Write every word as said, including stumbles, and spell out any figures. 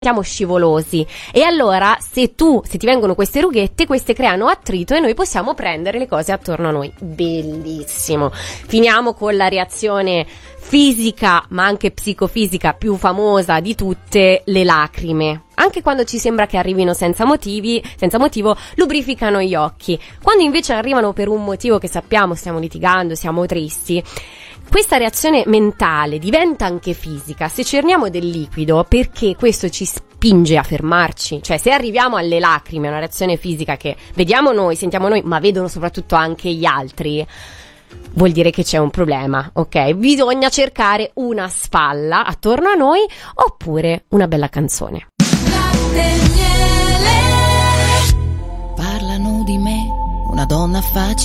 siamo scivolosi, e allora se tu se ti vengono queste rughette, queste creano attrito e noi possiamo prendere le cose attorno a noi. Bellissimo. Finiamo con la reazione fisica ma anche psicofisica più famosa di tutte, le lacrime. Anche quando ci sembra che arrivino senza motivi, senza motivo, lubrificano gli occhi. Quando invece arrivano per un motivo che sappiamo, stiamo litigando, siamo tristi, questa reazione mentale diventa anche fisica se cerniamo del liquido, perché questo ci spinge a fermarci. Cioè, se arriviamo alle lacrime, una reazione fisica che vediamo noi, sentiamo noi, ma vedono soprattutto anche gli altri, vuol dire che c'è un problema, ok? Bisogna cercare una spalla attorno a noi oppure una bella canzone. Parlano di me, una donna facile.